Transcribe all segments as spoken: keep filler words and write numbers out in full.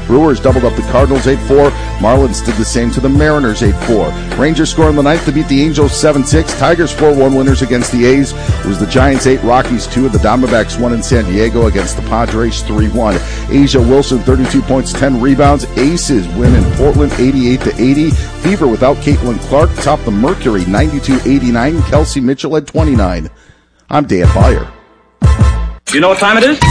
Brewers doubled up the Cardinals eight four. Marlins did the same to the Mariners eight four. Rangers score in the ninth to beat the Angels seven six. Tigers four one winners against the A's. It was the Giants eight, Rockies two, and the Diamondbacks one in San Diego against the Padres three one. Asia Wilson, thirty-two points, ten rebounds. Aces win in Portland eighty-eight to eighty. Fever without Caitlin Clark topped the Mercury ninety-two eighty-nine. Kelsey Mitchell had twenty-nine. I'm Dan Beyer. You know what time it is?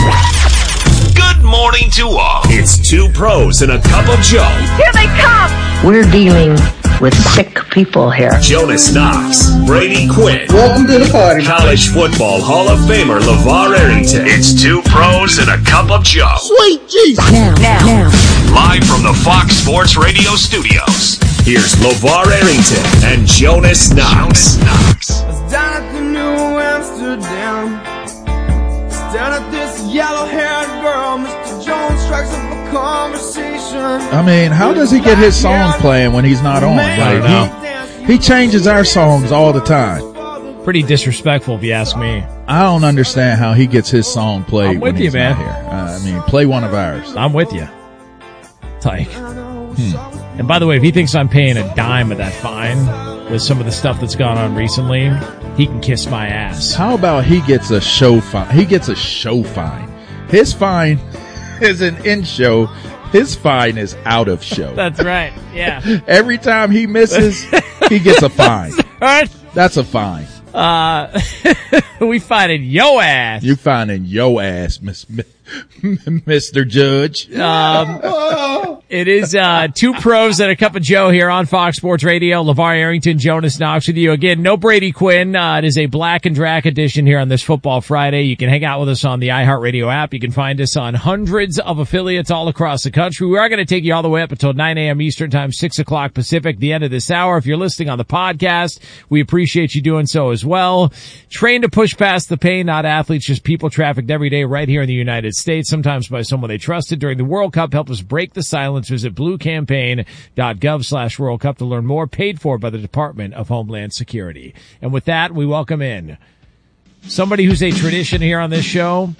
Good morning to all. It's two pros and a cup of Joe. Here they come! We're dealing with sick people here. Jonas Knox, Brady Quinn. Welcome to the party. College football Hall of Famer LeVar Arrington. It's two pros and a cup of Joe. Sweet Jesus. Now, now, now. Live from the Fox Sports Radio studios, here's LeVar Arrington and Jonas Knox. Jonas Knox. I was down at the New Amsterdam. Down at this yellow-haired girl, Mister Jones strikes up a conversation. I mean, how does he get his song playing when he's not on? Like, he, he changes our songs all the time. Pretty disrespectful, if you ask me. I don't understand how he gets his song played I'm with when you, he's man. not here. Uh, I mean, play one of ours. I'm with you. Tyke. Hmm. And by the way, if he thinks I'm paying a dime of that fine with some of the stuff that's gone on recently, he can kiss my ass. How about he gets a show fine? He gets a show fine. His fine isn't in show. His fine is out of show. That's right. Yeah. Every time he misses, he gets a fine. Right. That's a fine. Uh, we finding yo ass. You finding yo ass, Miss Mister Judge. Um, it is uh two pros and a cup of Joe here on Fox Sports Radio. LeVar Arrington, Jonas Knox with you again. No Brady Quinn. Uh, it is a Black and Drac edition here on this Football Friday. You can hang out with us on the iHeartRadio app. You can find us on hundreds of affiliates all across the country. We are going to take you all the way up until nine a.m. Eastern Time, six o'clock Pacific, the end of this hour. If you're listening on the podcast, we appreciate you doing so as well. Trained to push past the pain, not athletes, just people trafficked every day right here in the United States, sometimes by someone they trusted during the World Cup. Help us break the silence. Visit bluecampaign.gov slash World Cup to learn more. Paid for by the Department of Homeland Security. And with that, we welcome in somebody who's a tradition here on this show.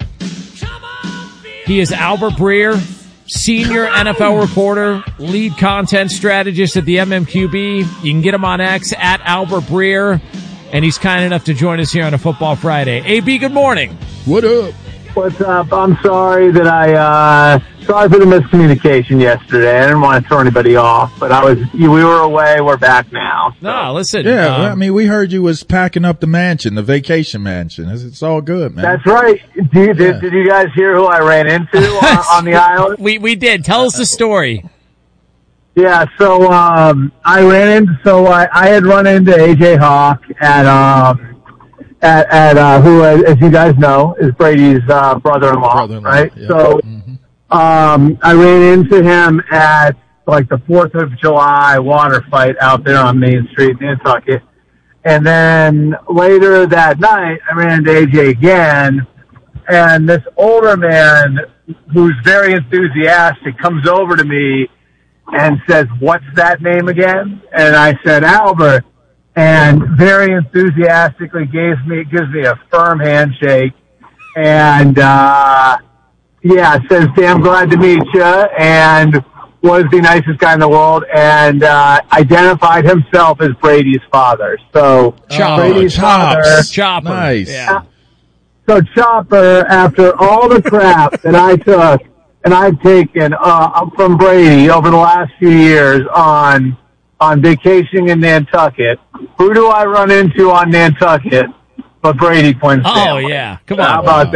He is Albert Breer, senior N F L reporter, lead content strategist at the M M Q B. You can get him on X at Albert Breer. And he's kind enough to join us here on a Football Friday. A B, good morning. What up? What's up? I'm sorry that I, uh, sorry for the miscommunication yesterday. I didn't want to throw anybody off, but I was, we were away. We're back now. So. No, listen. Yeah, um, I mean, we heard you was packing up the mansion, the vacation mansion. It's, it's all good, man. That's right. Did, did, Yeah. did you guys hear who I ran into on, on the island? we, we did. Tell us the story. Yeah, so, um, I ran into, so I, I had run into A J Hawk at, um, at, at, uh, who, as you guys know, is Brady's, uh, brother-in-law, Brother-in-law, right? yeah. So, Mm-hmm. um, I ran into him at, like, the fourth of July water fight out there on Main Street in Nantucket. And then later that night, I ran into A J again, and this older man who's very enthusiastic comes over to me and says, "What's that name again?" And I said, "Albert," and very enthusiastically gives me, gives me a firm handshake. And, uh, yeah, says, "Damn glad to meet you," and was the nicest guy in the world, and, uh, identified himself as Brady's father. So, Chopper. Brady's father. Chopper. Nice. Yeah. So Chopper, after all the crap that I took, and I've taken uh, from Brady over the last few years on on vacationing in Nantucket, who do I run into on Nantucket but Brady Quinn? Oh, yeah. Come on. How about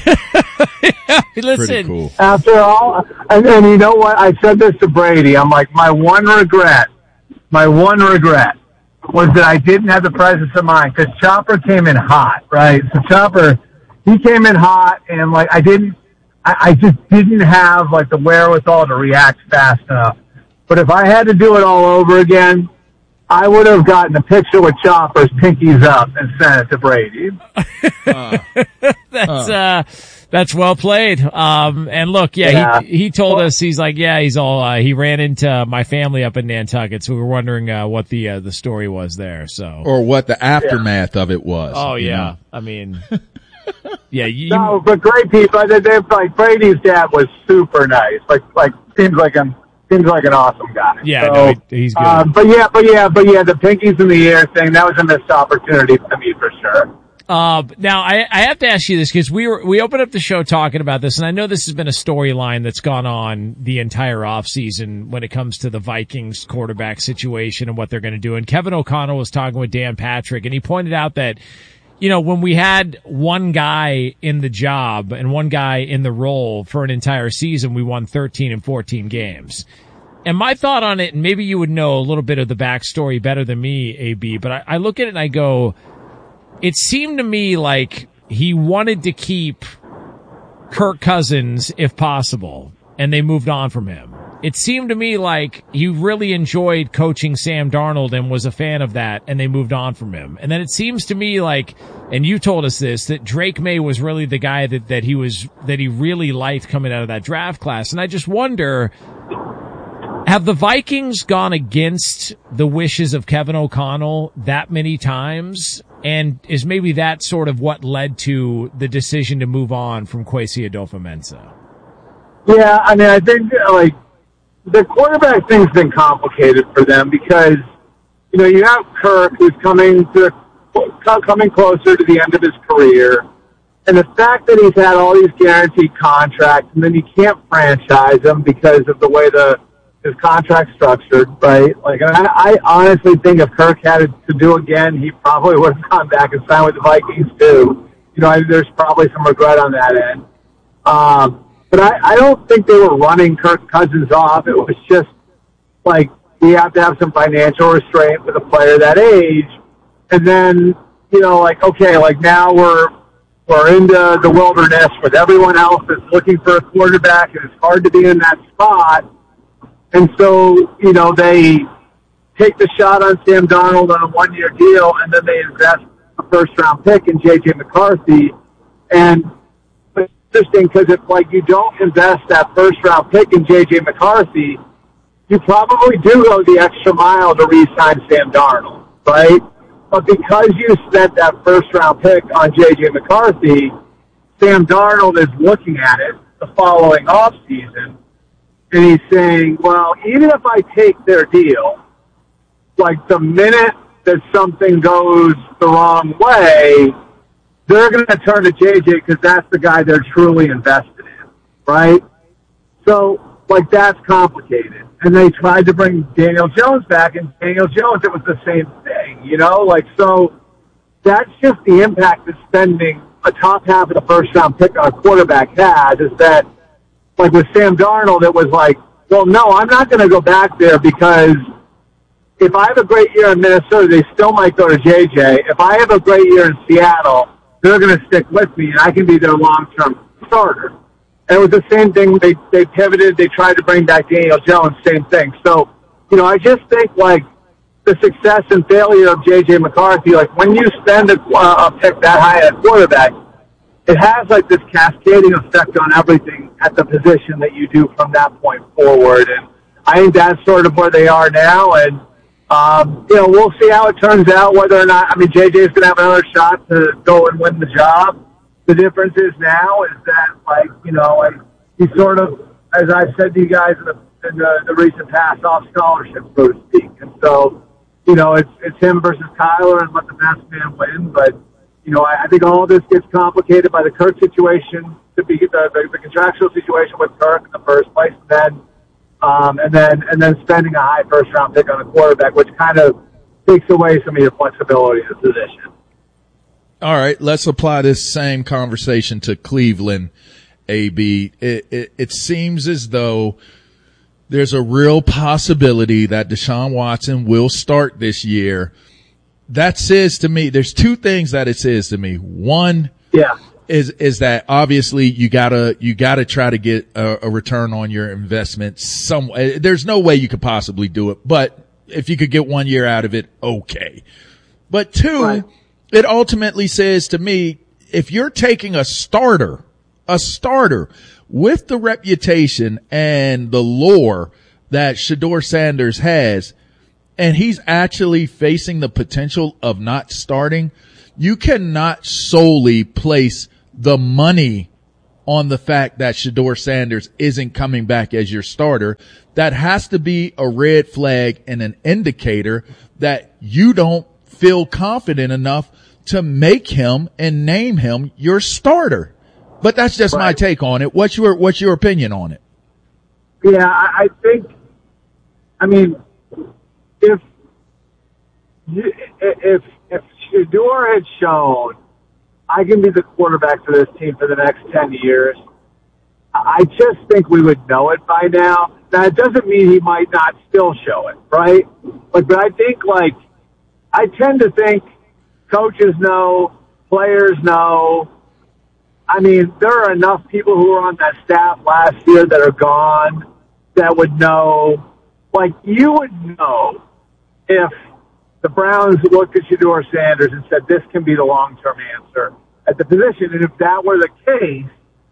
that? Listen. Pretty cool. After all, and, and you know what? I said this to Brady. I'm like, my one regret, my one regret was that I didn't have the presence of mind, because Chopper came in hot, right? So Chopper, he came in hot, and like I didn't, I, I just didn't have like the wherewithal to react fast enough. But if I had to do it all over again, I would have gotten a picture with Chopper's pinkies up and sent it to Brady. Uh, That's, uh, that's well played. Um, and look, yeah, Yeah. he, he told us, he's like, yeah, he's all, uh, he ran into my family up in Nantucket. So we were wondering, uh, what the, uh, the story was there. So. or what the aftermath of it was. Oh, you yeah. know? I mean, Yeah, you, no, but great people. They, they, like Brady's dad was super nice. Like, like seems like an seems like an awesome guy. Yeah, so, no, he, he's good. Um, but yeah, but yeah, but yeah, the pinkies in the air thing, that was a missed opportunity for me for sure. Uh, now I, I have to ask you this because we were, we opened up the show talking about this, and I know this has been a storyline that's gone on the entire offseason when it comes to the Vikings quarterback situation and what they're going to do. And Kevin O'Connell was talking with Dan Patrick, and he pointed out that, you know, when we had one guy in the job and one guy in the role for an entire season, we won thirteen and fourteen games. And my thought on it, and maybe you would know a little bit of the backstory better than me, A B, but I, I look at it and I go, it seemed to me like he wanted to keep Kirk Cousins if possible, and they moved on from him. It seemed to me like he really enjoyed coaching Sam Darnold and was a fan of that, and they moved on from him. And then it seems to me like, and you told us this, that Drake May was really the guy that, that he was, that he really liked coming out of that draft class. And I just wonder, have the Vikings gone against the wishes of Kevin O'Connell that many times? And is maybe that sort of what led to the decision to move on from Kwesi Adolfo-Mensah? Yeah, I mean, I think, like, the quarterback thing's been complicated for them because, you know, you have Kirk who's coming to coming closer to the end of his career, and the fact that he's had all these guaranteed contracts, and then you can't franchise him because of the way the his contract's structured, right? Like, I, I honestly think if Kirk had it to do again, he probably would have gone back and signed with the Vikings too. You know, I, there's probably some regret on that end. Um, but I, I don't think they were running Kirk Cousins off. It was just like, we have to have some financial restraint with a player that age. And then, you know, like, okay, like now we're, we're into the wilderness with everyone else that's looking for a quarterback, and it's hard to be in that spot. And so, you know, they take the shot on Sam Darnold on a one-year deal, and then they invest a first-round pick in J J McCarthy. And it's interesting because if, like, you don't invest that first-round pick in J J McCarthy, you probably do go the extra mile to re-sign Sam Darnold, right? But because you spent that first-round pick on J J McCarthy, Sam Darnold is looking at it the following offseason, and he's saying, well, even if I take their deal, like the minute that something goes the wrong way, they're going to turn to J J because that's the guy they're truly invested in, right? So, like, that's complicated. And they tried to bring Daniel Jones back, and Daniel Jones, it was the same thing, you know? Like, so that's just the impact that spending a top half of the first-round pick on a quarterback has, is that, like with Sam Darnold, it was like, well, no, I'm not going to go back there because if I have a great year in Minnesota, they still might go to J J. If I have a great year in Seattle, they're going to stick with me, and I can be their long-term starter. And it was the same thing. They they pivoted. They tried to bring back Daniel Jones, same thing. So, you know, I just think, like, the success and failure of J J McCarthy, like, when you spend a, uh, a pick that high at quarterback, it has, like, this cascading effect on everything at the position that you do from that point forward. And I think that's sort of where they are now. And, um, you know, we'll see how it turns out, whether or not, I mean, J J's going to have another shot to go and win the job. The difference is now is that, like, you know, and he's sort of, as I've said to you guys in the, in the, the recent past, off scholarship, so to speak. And so, you know, it's it's him versus Kyler and let the best man win. But, you know, I, I think all this gets complicated by the Kirk situation, to be the, the, the contractual situation with Kirk in the first place, and then, um, and then and then spending a high first round pick on a quarterback, which kind of takes away some of your flexibility in the position. All right, let's apply this same conversation to Cleveland, A B. It, it, it seems as though there's a real possibility that Deshaun Watson will start this year. That says to me, there's two things that it says to me. One, yeah, is is that obviously you gotta you gotta try to get a, a return on your investment. Some there's no way you could possibly do it, but if you could get one year out of it, okay. But two. Right. It ultimately says to me, if you're taking a starter, a starter with the reputation and the lore that Shedeur Sanders has, and he's actually facing the potential of not starting, you cannot solely place the money on the fact that Shedeur Sanders isn't coming back as your starter, that has to be a red flag and an indicator that you don't feel confident enough to make him and name him your starter. But that's just right. my take on it. What's your, what's your opinion on it? Yeah, I, I think, I mean, if, if, if Shedeur had shown I can be the quarterback for this team for the next ten years, I just think we would know it by now. Now, it doesn't mean he might not still show it, right? But, but I think, like, I tend to think coaches know, players know. I mean, there are enough people who were on that staff last year that are gone that would know. Like, you would know if the Browns looked at Shedeur Sanders and said, this can be the long-term answer at the position. And if that were the case,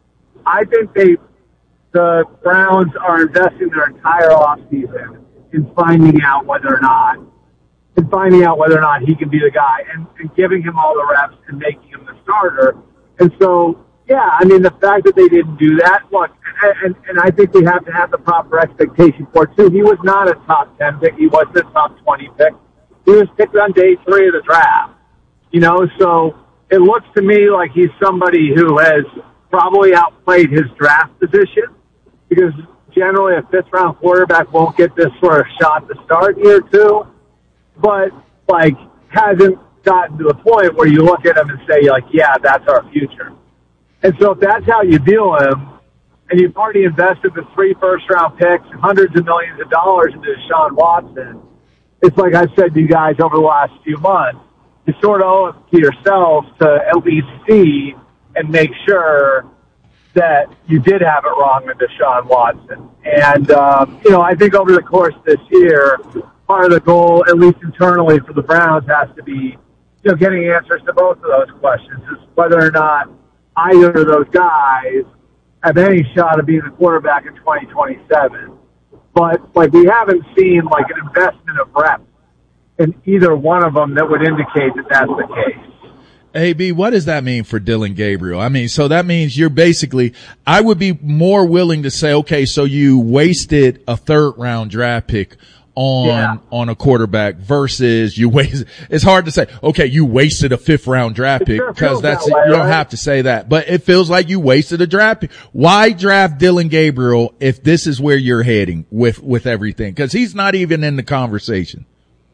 I think they, the Browns are investing their entire offseason in finding out whether or not, in finding out whether or not he can be the guy and, and giving him all the reps and making him the starter. And so, yeah, I mean, the fact that they didn't do that, look, and, and I think we have to have the proper expectation for it, too. He was not a top ten pick. He wasn't a top twenty pick. He was picked on day three of the draft, you know, so it looks to me like he's somebody who has probably outplayed his draft position because generally a fifth-round quarterback won't get this sort of shot to start year two, but, like, hasn't gotten to the point where you look at him and say, like, yeah, that's our future. And so if that's how you view him, and you've already invested the three first-round picks, hundreds of millions of dollars into Deshaun Watson, it's like I've said to you guys over the last few months, you sort of owe it to yourselves to at least see and make sure that you did have it wrong with Deshaun Watson. And, um, you know, I think over the course of this year, part of the goal, at least internally for the Browns, has to be, you know, getting answers to both of those questions, is whether or not either of those guys have any shot of being the quarterback in twenty twenty-seven. But, like, we haven't seen, like, an investment of reps in either one of them that would indicate that that's the case. A B, what does that mean for Dillon Gabriel? I mean, so that means you're basically, I would be more willing to say, okay, so you wasted a third round draft pick on, yeah. on a quarterback versus you wasted, it's hard to say, okay, you wasted a fifth round draft pick because sure that's, that way, you don't right? have to say that, but it feels like you wasted a draft pick. Why draft Dillon Gabriel if this is where you're heading with, with everything? Cause he's not even in the conversation.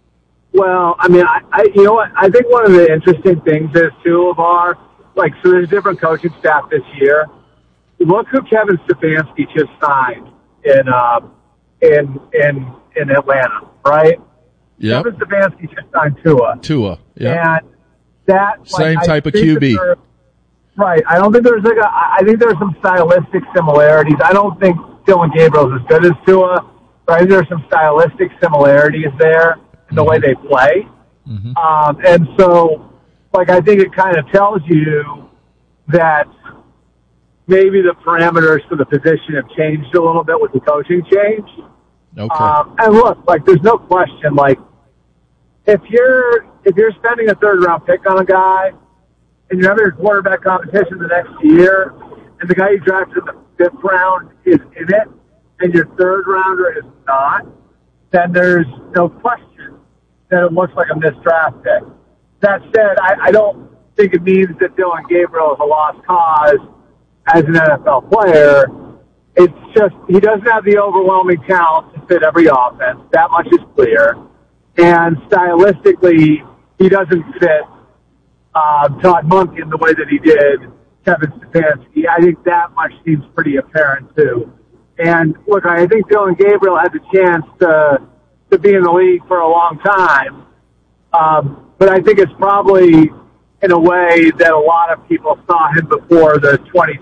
Well, I mean, I, I, you know what? I think one of the interesting things is too of our, like, so there's different coaching staff this year. Look who Kevin Stefanski just signed in, uh, in, in, in Atlanta, right? Yeah. Kevin Stefanski just signed Tua. Tua, yeah. And that, like, same I type of Q B. There, right. I don't think there's like a, I think there's some stylistic similarities. I don't think Dillon Gabriel's as good as Tua, but I think there's some stylistic similarities there in the way they play. Mm-hmm. Um, and so, like, I think it kind of tells you that maybe the parameters for the position have changed a little bit with the coaching change. Okay. Um, and look, like, there's no question, like, if you're, if you're spending a third round pick on a guy and you're having a quarterback competition the next year and the guy you drafted in the fifth round is in it and your third rounder is not, then there's no question that it looks like a missed draft pick. That said, I, I don't think it means that Dillon Gabriel is a lost cause as an N F L player. It's just he doesn't have the overwhelming talent to fit every offense. That much is clear. And stylistically, he doesn't fit uh, Todd Monken the way that he did Kevin Stefanski. I think that much seems pretty apparent, too. And, look, I think Dillon Gabriel had the chance to to be in the league for a long time. Um, but I think it's probably in a way that a lot of people saw him before the twenty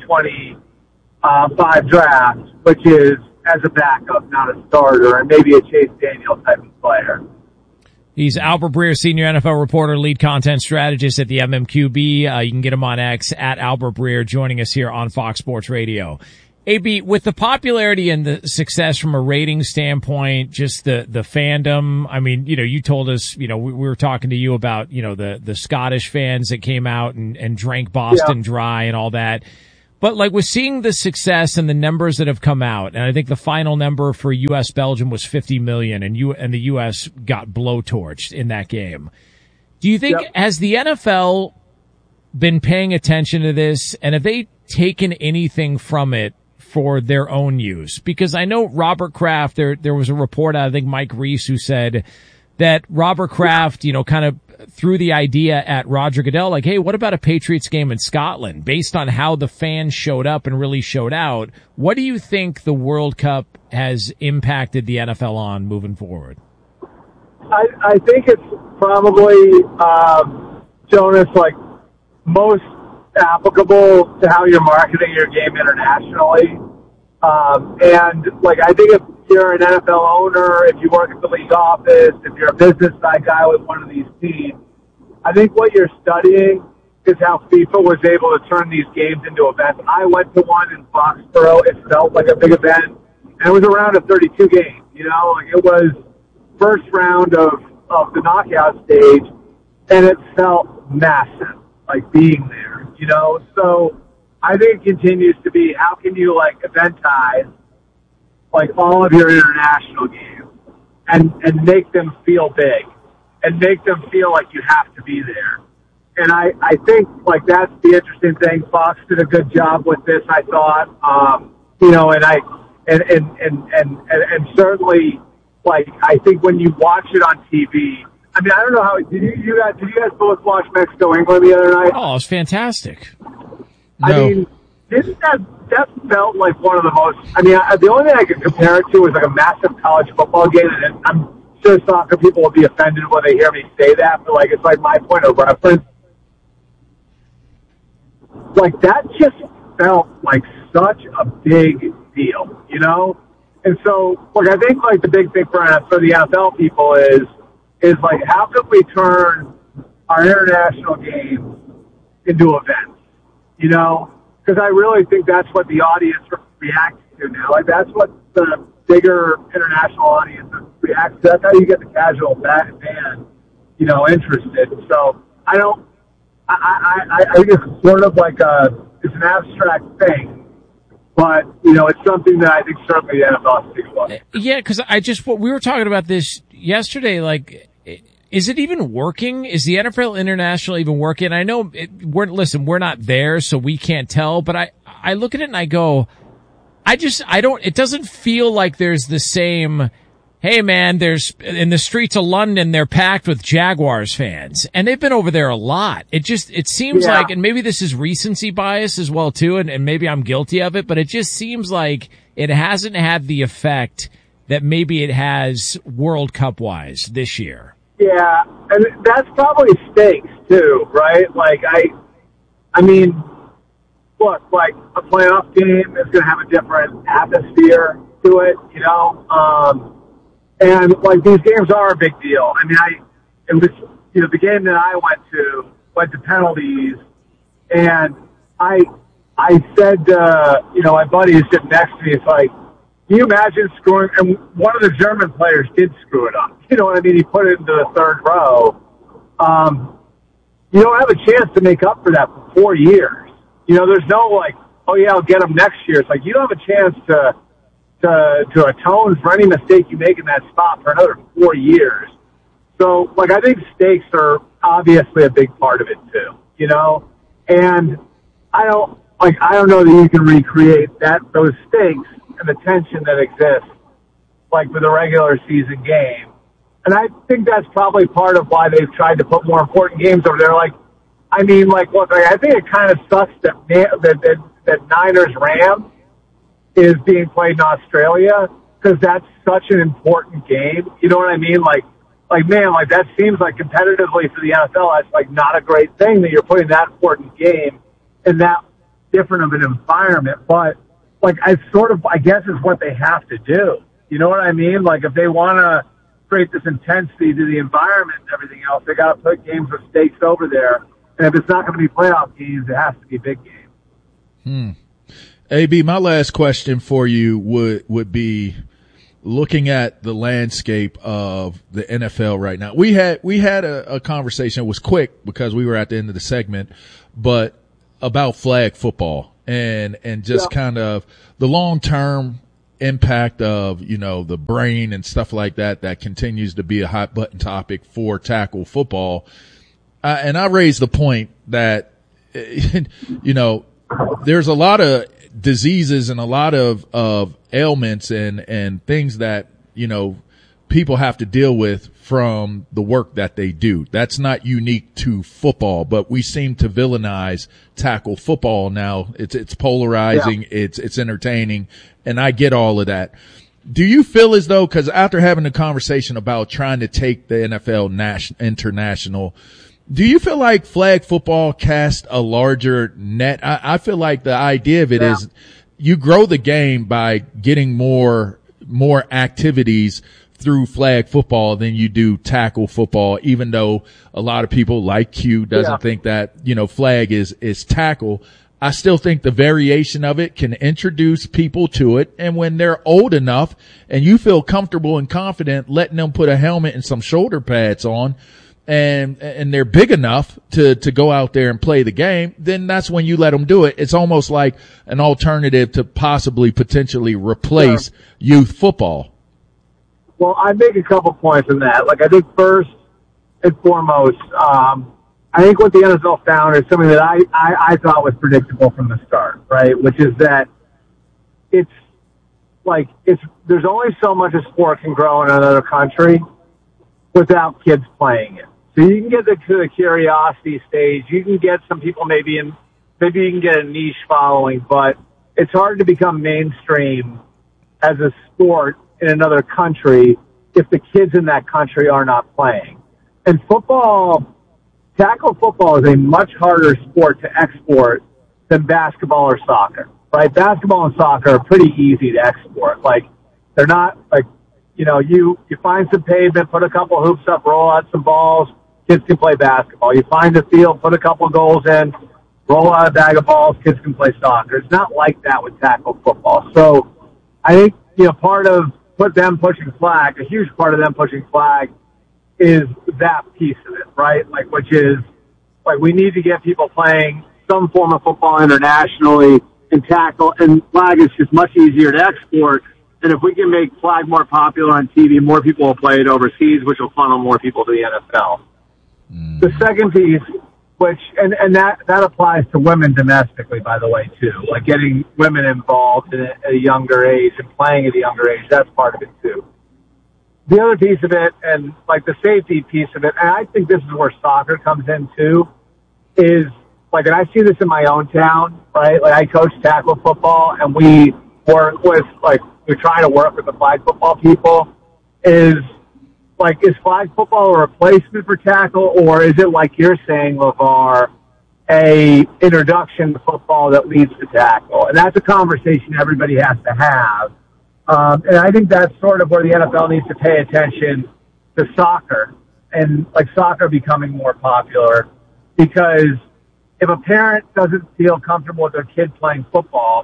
twenty-five draft, which is as a backup, not a starter, and maybe a Chase Daniel type of player. He's Albert Breer, senior N F L reporter, lead content strategist at the M M Q B. Uh, you can get him on X at Albert Breer, joining us here on Fox Sports Radio. A B, with the popularity and the success from a rating standpoint, just the, the fandom, I mean, you know, you told us, you know, we, we were talking to you about, you know, the, the Scottish fans that came out and, and drank Boston yeah. dry and all that. But like with seeing the success and the numbers that have come out, and I think the final number for U S Belgium was fifty million, and you, and the U S got blowtorched in that game. Do you think, yep. has the N F L been paying attention to this, and have they taken anything from it for their own use? Because I know Robert Kraft, there, there was a report out, I think Mike Reese, who said that Robert Kraft, you know, kind of threw the idea at Roger Goodell, like, hey, what about a Patriots game in Scotland? Based on how the fans showed up and really showed out, what do you think the World Cup has impacted the N F L on moving forward? I, I think it's probably, um, Jonas, like most applicable to how you're marketing your game internationally. Um, and, like, I think if you're an N F L owner, if you work at the league office, if you're a business side guy with one of these teams, I think what you're studying is how FIFA was able to turn these games into events. I went to one in Foxborough. It felt like a big event. And it was a round of thirty-two games, you know? Like, it was first round of, of the knockout stage, and it felt massive, like, being there. You know, so I think it continues to be, how can you, like, eventize, like, all of your international games and, and make them feel big and make them feel like you have to be there. And I, I think, like, that's the interesting thing. Fox did a good job with this, I thought. Um, you know, and I, and, and, and, and, and, and certainly, like, I think when you watch it on T V, I mean, I don't know how, did you, you guys, did you guys both watch Mexico England the other night? Oh, it was fantastic. I No. mean, didn't that, that felt like one of the most, I mean, I, the only thing I could compare it to was like a massive college football game, and I'm sure soccer people will be offended when they hear me say that, but like, it's like my point of reference. Like, that just felt like such a big deal, you know? And so, look, I think like the big thing for, for the N F L people is, is like, how can we turn our international games into events, you know? Because I really think that's what the audience reacts to now. Like, that's what the bigger international audience reacts to. That's how you get the casual fan, you know, interested. So I don't, I, I, I think it's sort of like a, it's an abstract thing, but, you know, it's something that I think certainly the N F L has to think about. Yeah, because I just, what we were talking about this yesterday, like, is it even working? Is the N F L International even working? I know, it, we're, listen, we're not there, so we can't tell, but I, I look at it and I go, I just, I don't, it doesn't feel like there's the same, hey man, there's, in the streets of London, they're packed with Jaguars fans, and they've been over there a lot. It just, it seems yeah. like, and maybe this is recency bias as well too, and, and maybe I'm guilty of it, but it just seems like it hasn't had the effect that maybe it has World Cup wise this year. Yeah, and that's probably stakes too, right? Like, I, I mean, look, like a playoff game is going to have a different atmosphere to it, you know? Um, and like these games are a big deal. I mean, I, it was, you know, the game that I went to went to penalties, and I, I said, uh, you know, my buddy is sitting next to me, it's like, can you imagine screwing, and one of the German players did screw it up. You know what I mean? He put it into the third row. Um, you don't have a chance to make up for that for four years. You know, there's no like, oh yeah, I'll get him next year. It's like, you don't have a chance to, to, to atone for any mistake you make in that spot for another four years. So, like, I think stakes are obviously a big part of it too, you know? And I don't, like, I don't know that you can recreate that, those stakes and the tension that exists, like, with a regular season game. And I think that's probably part of why they've tried to put more important games over there. Like, I mean, like, look, I think it kind of sucks that, that, that, that Niners-Rams is being played in Australia, because that's such an important game. You know what I mean? Like, like, man, like, that seems like competitively for the N F L, that's, like, not a great thing that you're putting that important game in that different of an environment. But, like, I sort of, I guess is what they have to do. You know what I mean? Like, if they want to create this intensity to the environment and everything else, they got to put games with stakes over there. And if it's not going to be playoff games, it has to be big games. Hmm. A B, my last question for you would, would be looking at the landscape of the N F L right now. We had, we had a, a conversation. It was quick because we were at the end of the segment, but about flag football and, and just yeah. kind of the long-term impact of, you know, the brain and stuff like that, that continues to be a hot button topic for tackle football. Uh, and I raised the point that, you know, there's a lot of diseases and a lot of, of ailments and, and things that, you know, people have to deal with from the work that they do. That's not unique to football, but we seem to villainize tackle football now. It's, it's polarizing. Yeah. It's, it's entertaining. And I get all of that. Do you feel as though, cause after having a conversation about trying to take the N F L national, international, do you feel like flag football cast a larger net? I, I feel like the idea of it yeah. is you grow the game by getting more, more activities through flag football than you do tackle football, even though a lot of people like Q doesn't yeah. think that, you know, flag is, is tackle. I still think the variation of it can introduce people to it. And when they're old enough and you feel comfortable and confident letting them put a helmet and some shoulder pads on, and, and they're big enough to, to go out there and play the game, then that's when you let them do it. It's almost like an alternative to possibly potentially replace sure. youth football. Well, I make a couple points on that. Like, I think first and foremost, um, I think what the N F L found is something that I, I, I thought was predictable from the start, right? Which is that it's like, it's, there's only so much a sport can grow in another country without kids playing it. So you can get the, to the curiosity stage. You can get some people maybe in, maybe you can get a niche following, but it's hard to become mainstream as a sport in another country if the kids in that country are not playing. And football, tackle football is a much harder sport to export than basketball or soccer, right? Basketball and soccer are pretty easy to export. Like, they're not like, you know, you, you find some pavement, put a couple hoops up, roll out some balls, kids can play basketball. You find a field, put a couple goals in, roll out a bag of balls, kids can play soccer. It's not like that with tackle football. So I think, you know, part of put them pushing flag, a huge part of them pushing flag is that piece of it, right? Like, which is, like, we need to get people playing some form of football internationally and tackle, and flag is just much easier to export. And if we can make flag more popular on T V, more people will play it overseas, which will funnel more people to the N F L. Mm. The second piece, which, and, and that, that applies to women domestically, by the way, too. Like, getting women involved at a, at a younger age and playing at a younger age, that's part of it, too. The other piece of it, and like the safety piece of it, and I think this is where soccer comes in, too, is, like, and I see this in my own town, right? Like, I coach tackle football, and we work with, like, we're trying to work with the flag football people, is, like, is flag football a replacement for tackle, or is it, like you're saying, LeVar, a introduction to football that leads to tackle? And that's a conversation everybody has to have. Um, and I think that's sort of where the N F L needs to pay attention to soccer and, like, soccer becoming more popular, because if a parent doesn't feel comfortable with their kid playing football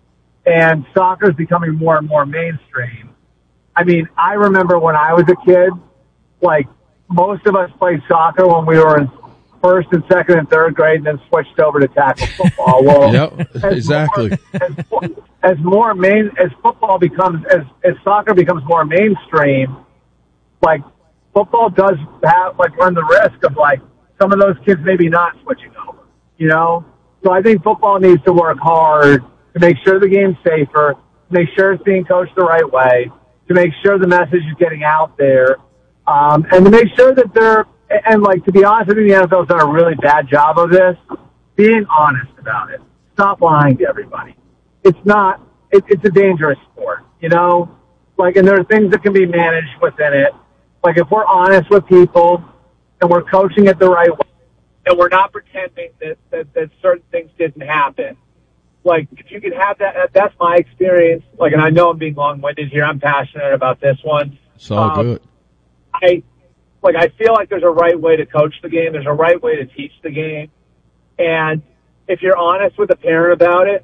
and soccer is becoming more and more mainstream, I mean, I remember when I was a kid, like, most of us played soccer when we were in first and second and third grade, and then switched over to tackle football. Well, yep, as exactly. More, as, as more main, as football becomes, as, as soccer becomes more mainstream, like, football does have, like, run the risk of, like, some of those kids maybe not switching over, you know? So I think football needs to work hard to make sure the game's safer, to make sure it's being coached the right way, to make sure the message is getting out there, um, and to make sure that they're, and, like, to be honest, I think the N F L has done a really bad job of this, being honest about it. Stop lying to everybody. It's not, it, it's a dangerous sport, you know? Like, and there are things that can be managed within it. Like, if we're honest with people and we're coaching it the right way and we're not pretending that, that, that certain things didn't happen, like, if you can have that, that's my experience. Like, and I know I'm being long-winded here. I'm passionate about this one. It's all um, good. I, like, I feel like there's a right way to coach the game. There's a right way to teach the game. And if you're honest with a parent about it,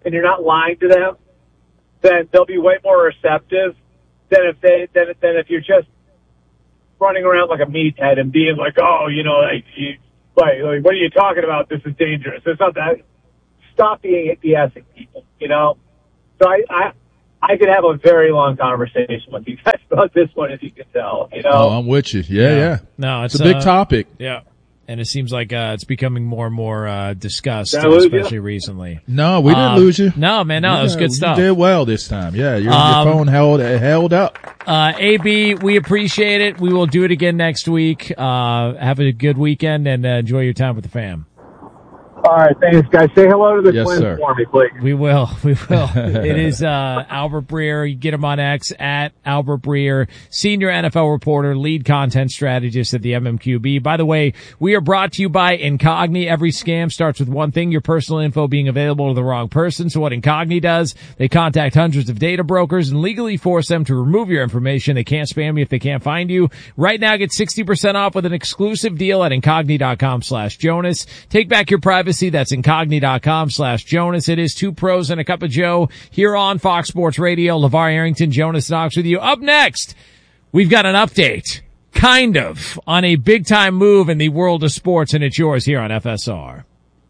and you're not lying to them, then they'll be way more receptive than if they than, than if you're just running around like a meathead and being like, oh, you know, like, you, like, like what are you talking about? This is dangerous. It's not that. Stop being BSing people, you know. So I, I I could have a very long conversation with you guys about this one, if you can tell. You know, oh, I'm with you. Yeah, yeah. yeah. No, it's, it's a big uh, topic. Yeah, and it seems like uh, it's becoming more and more uh, discussed, Did I lose especially you? recently. No, we didn't Um, lose you. No, man, no, yeah, it was good stuff. You did well this time. Yeah, your, Um, your phone held held up. Uh, A B, we appreciate it. We will do it again next week. Uh, have a good weekend and uh, enjoy your time with the fam. All right, thanks, guys. Say hello to the Yes, twins sir. for me, please. We will. We will. It is uh, Albert Breer. You get him on X at Albert Breer, senior N F L reporter, lead content strategist at the M M Q B. By the way, we are brought to you by Incogni. Every scam starts with one thing, your personal info being available to the wrong person. So what Incogni does, they contact hundreds of data brokers and legally force them to remove your information. They can't spam you if they can't find you. Right now, get sixty percent off with an exclusive deal at Incogni.com slash Jonas. Take back your privacy. That's Incogni.com slash Jonas. It is Two Pros and a Cup of Joe here on Fox Sports Radio. LeVar Arrington, Jonas Knox with you. Up next, we've got an update, kind of, on a big-time move in the world of sports, and it's yours here on F S R.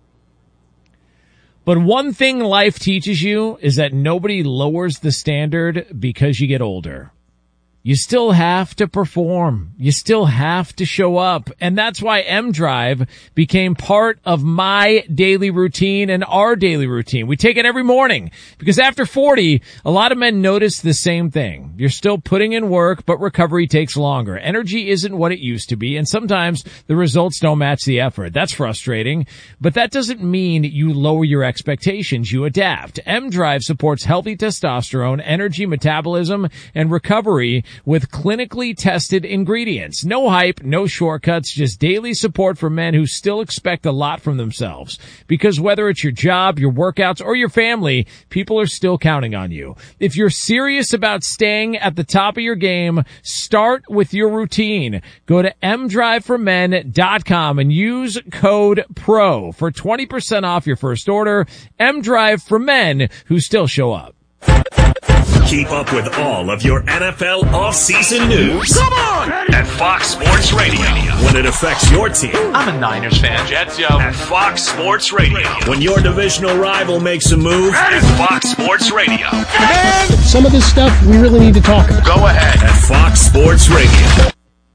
But one thing life teaches you is that nobody lowers the standard because you get older. You still have to perform. You still have to show up. And that's why M Drive became part of my daily routine and our daily routine. We take it every morning because after forty, a lot of men notice the same thing. You're still putting in work, but recovery takes longer. Energy isn't what it used to be, and sometimes the results don't match the effort. That's frustrating, but that doesn't mean you lower your expectations. You adapt. M Drive supports healthy testosterone, energy, metabolism, and recovery with clinically tested ingredients. No hype, no shortcuts, just daily support for men who still expect a lot from themselves. Because whether it's your job, your workouts, or your family, people are still counting on you. If you're serious about staying at the top of your game, start with your routine. Go to m drive for men dot com and use code PRO for twenty percent off your first order. M-Drive for men who still show up. Keep up with all of your N F L offseason news. Come on! At Fox Sports Radio. When it affects your team. I'm a Niners fan. Jets, yo. At Fox Sports Radio. When your divisional rival makes a move. At Fox Sports Radio. And some of this stuff we really need to talk about. Go ahead. At Fox Sports Radio.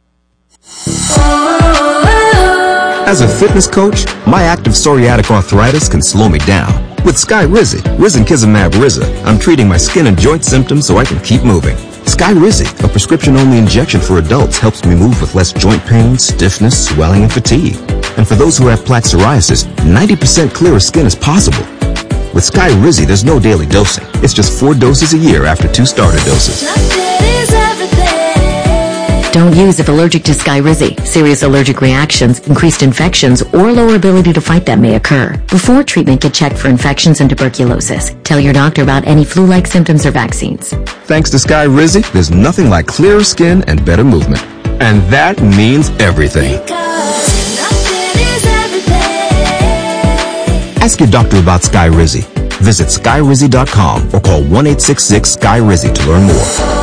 As a fitness coach, my active psoriatic arthritis can slow me down. With Skyrizi, Risankizumab Riza, I'm treating my skin and joint symptoms so I can keep moving. Skyrizi, a prescription-only injection for adults, helps me move with less joint pain, stiffness, swelling, and fatigue. And for those who have plaque psoriasis, ninety percent clearer skin is possible. With Skyrizi, there's no daily dosing. It's just four doses a year after two starter doses. Don't use if allergic to Skyrizi. Serious allergic reactions, increased infections, or lower ability to fight them may occur. Before treatment, get checked for infections and tuberculosis. Tell your doctor about any flu-like symptoms or vaccines. Thanks to Skyrizi, there's nothing like clearer skin and better movement. And that means everything. Ask your doctor about Skyrizi. Visit Skyrizi dot com or call one eight six six Skyrizi to learn more.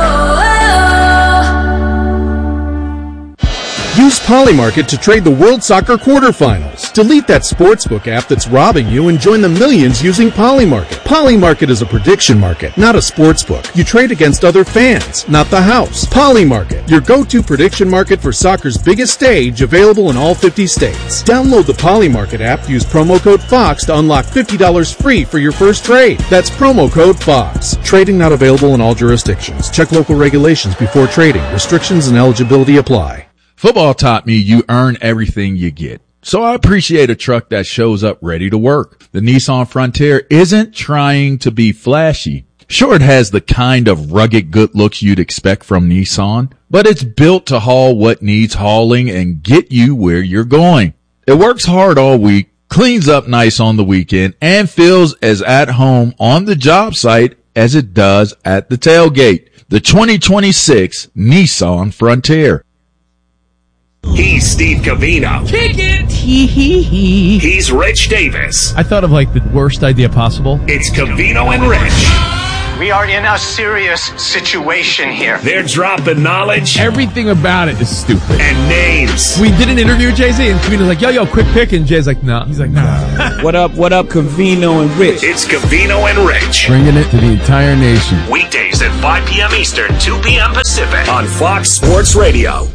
Use Polymarket to trade the World Soccer quarterfinals. Delete that sportsbook app that's robbing you and join the millions using Polymarket. Polymarket is a prediction market, not a sportsbook. You trade against other fans, not the house. Polymarket, your go-to prediction market for soccer's biggest stage, available in all fifty states. Download the Polymarket app, use promo code FOX to unlock fifty dollars free for your first trade. That's promo code FOX. Trading not available in all jurisdictions. Check local regulations before trading. Restrictions and eligibility apply. Football taught me you earn everything you get. So I appreciate a truck that shows up ready to work. The Nissan Frontier isn't trying to be flashy. Sure, it has the kind of rugged good looks you'd expect from Nissan, but it's built to haul what needs hauling and get you where you're going. It works hard all week, cleans up nice on the weekend, and feels as at home on the job site as it does at the tailgate. The twenty twenty-six Nissan Frontier. He's Steve Covino. Kick it! Hee hee hee. He's Rich Davis. I thought of like the worst idea possible. It's Covino and Rich. We are in a serious situation here. They're dropping knowledge. Everything about it is stupid. And names. We did an interview with Jay-Z, and Covino's like, yo, yo, quick pick. And Jay's like, nah. He's like, nah. What up, what up, Covino and Rich? It's Covino and Rich. Bringing it to the entire nation. Weekdays at five p.m. Eastern, two p.m. Pacific on Fox Sports Radio.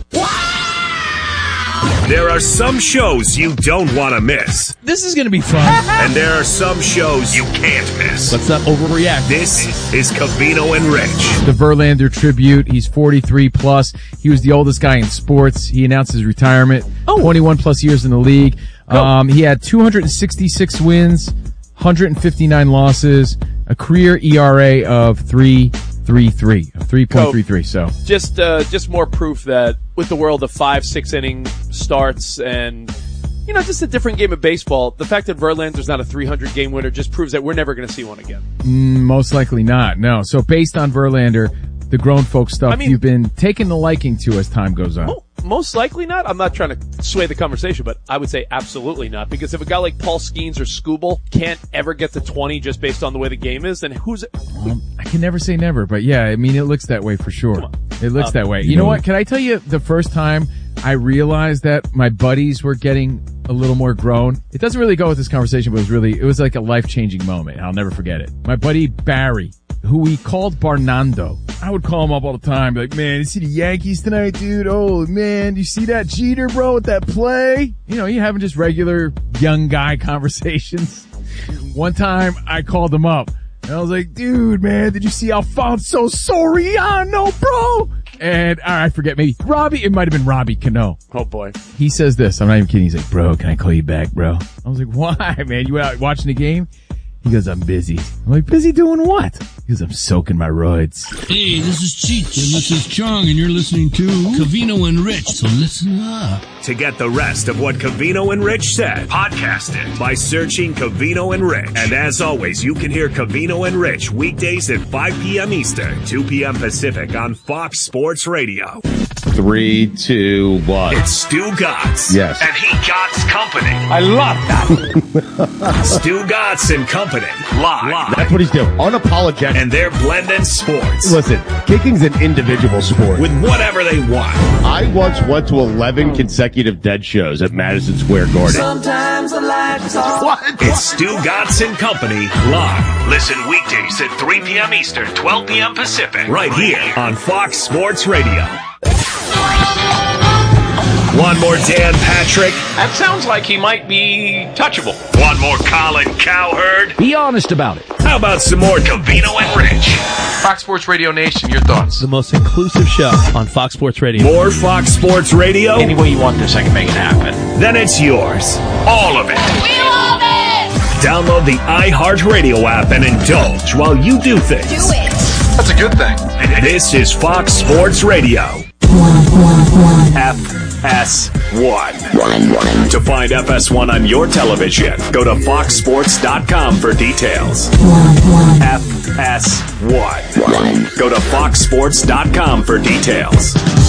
There are some shows you don't want to miss. This is going to be fun. And there are some shows you can't miss. Let's not overreact. This is Covino and Rich. The Verlander tribute. He's forty-three plus. He was the oldest guy in sports. He announced his retirement. Oh. twenty-one plus years in the league. Um, he had two hundred sixty-six wins, one hundred fifty-nine losses, a career E R A of three three three, three point three three. So just uh, just more proof that with the world of five, six inning starts and, you know, just a different game of baseball, the fact that Verlander's not a three hundred game winner just proves that we're never going to see one again. Mm, most likely not, no. So based on Verlander, the grown folk stuff, I mean, you've been taking the liking to as time goes on. Mo- most likely not. I'm not trying to sway the conversation, but I would say absolutely not. Because if a guy like Paul Skeens or Skubal can't ever get to twenty just based on the way the game is, then who's it? Um, I can never say never, but yeah, I mean, it looks that way for sure. It looks Um, that way. You know what? Can I tell you the first time I realized that my buddies were getting a little more grown? It doesn't really go with this conversation, but it was really, it was like a life-changing moment. I'll never forget it. My buddy Barry, who we called Barnando. I would call him up all the time, be like, man, you see the Yankees tonight, dude? Oh, man, you see that Jeter, bro, with that play? You know, you having just regular young guy conversations. One time, I called him up, and I was like, dude, man, did you see Alfonso Soriano, bro? And, all right, I forget, maybe Robbie, it might have been Robbie Cano. Oh, boy. He says this, I'm not even kidding, he's like, bro, can I call you back, bro? I was like, why, man? You out watching the game? He goes, I'm busy. I'm like, busy doing what? He goes, I'm soaking my roids. Hey, this is Cheech, and this is Chong, and you're listening to Covino and Rich, so listen up. To get the rest of what Covino and Rich said, podcast it by searching Covino and Rich. And as always, you can hear Covino and Rich weekdays at five p.m. Eastern, two p.m. Pacific on Fox Sports Radio. Three, two, one. It's Stu Gotts. Yes. And he Gotts Company. I love that. Stu Gotts and Company. Live. Live. That's what he's doing. Unapologetic. And they're blending sports. Listen, kicking's an individual sport. With whatever they want. I once went to eleven consecutive dead shows at Madison Square Garden. Sometimes the lights are what? It's Stu Gotts and Company live. Listen weekdays at three p.m. Eastern, twelve p.m. Pacific. Right here on Fox Sports Radio. One more Dan Patrick. That sounds like he might be touchable. One more Colin Cowherd. Be honest about it. How about some more Covino and Rich? Fox Sports Radio Nation, your thoughts? The most inclusive show on Fox Sports Radio. More Fox Sports Radio? Any way you want this, I can make it happen. Then it's yours. All of it. We love it! Download the iHeartRadio app and indulge while you do things. Do it! That's a good thing. This is Fox Sports Radio. F S one. To find F S one on your television, go to fox sports dot com for details. F S one. Go to fox sports dot com for details.